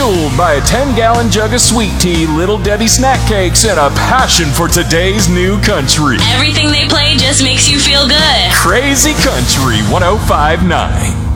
fueled by a 10-gallon jug of sweet tea, Little Debbie snack cakes, and a passion for today's new country. Everything they play just makes you feel good. Crazy Country 105.9.